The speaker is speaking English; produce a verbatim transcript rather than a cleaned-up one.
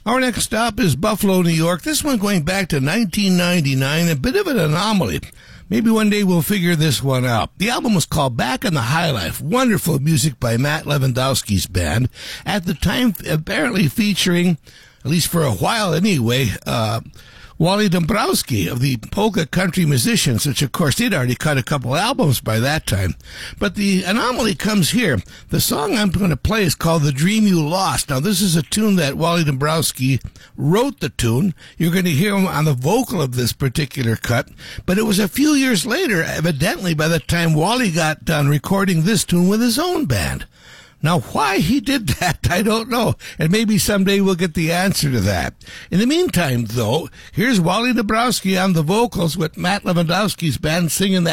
Our next stop is Buffalo, New York. This one going back to nineteen ninety-nine, a bit of an anomaly. Maybe one day we'll figure this one out. The album was called Back in the High Life. Wonderful music by Matt Lewandowski's band. At the time, apparently featuring, at least for a while anyway, uh, Wally Dombrowski of the Polka Country Musicians, which of course they'd already cut a couple albums by that time. But the anomaly comes here. The song I'm going to play is called The Dream You Lost. Now this is a tune that Wally Dombrowski wrote the tune. You're going to hear him on the vocal of this particular cut. But it was a few years later, evidently by the time Wally got done recording this tune with his own band. Now, why he did that, I don't know. And maybe someday we'll get the answer to that. In the meantime, though, here's Wally Dombrowski on the vocals with Matt Lewandowski's band singing that.